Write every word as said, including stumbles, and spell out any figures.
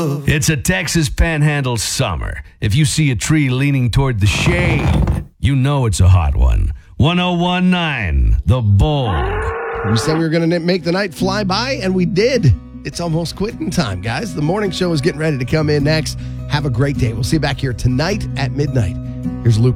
It's a Texas Panhandle summer. If you see a tree leaning toward the shade, you know it's a hot one. one oh one point nine, The Bull. We said we were going to make the night fly by, and we did. It's almost quitting time, guys. The morning show is getting ready to come in next. Have a great day. We'll see you back here tonight at midnight. Here's Luke.